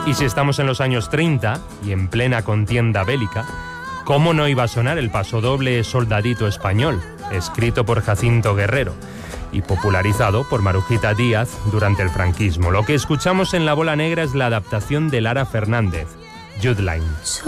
Y si estamos en los años 30 y en plena contienda bélica, ¿cómo no iba a sonar el pasodoble Soldadito Español, escrito por Jacinto Guerrero y popularizado por Marujita Díaz durante el franquismo? Lo que escuchamos en La Bola Negra es la adaptación de Lara Fernández, Youth Line.